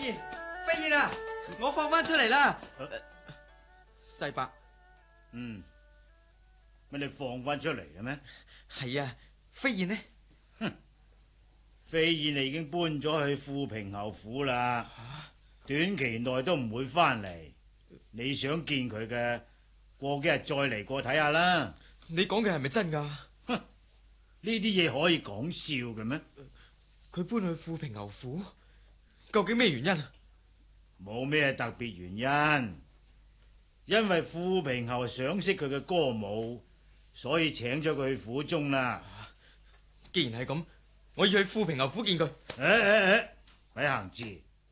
飛燕啊，我放翻出嚟啦。世伯， 乜你放翻出嚟嘅咩？ 係啊，飛燕呢？ 飛燕你已經搬咗去富平侯府啦，短期內都唔會翻嚟。你想見佢嘅，過幾日再嚟過睇下啦。 你講嘅係咪真噶？ 呢啲嘢可以講笑嘅咩？ 佢搬去富平侯府，究竟咩原因啊？ 冇咩特別原因，因為富平侯賞識佢嘅歌舞，所以請咗佢去府中啦。 既然係咁，我要去富平侯府見佢。 咪行字，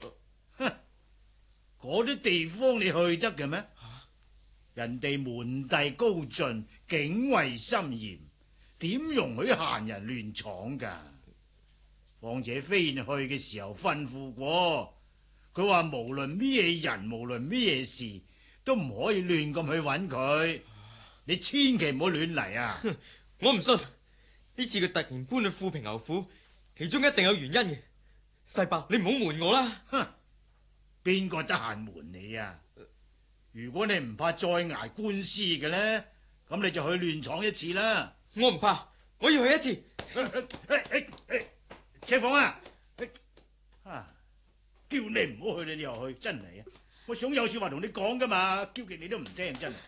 嗰啲地方你去得嘅咩？人哋門第高峻，警衛森嚴，點容許閒人亂闖噶？況且飛燕去嘅時候吩咐過，佢話無論咩人，無論咩事，都唔可以亂咁去揾佢。你千祈唔好亂嚟啊！ 我唔信呢次佢突然搬去富平侯府，其中一定有原因嘅。世伯，你唔好瞞我啦。 邊個得閒瞞你啊？如果你唔怕再挨官司嘅呢，咁你就去亂闖一次啦。 我唔怕，我要去一次。 赤鳳啊，叫你唔好去你又去，真係啊！我想有說話同你講噶嘛，叫極你都唔聽，真係。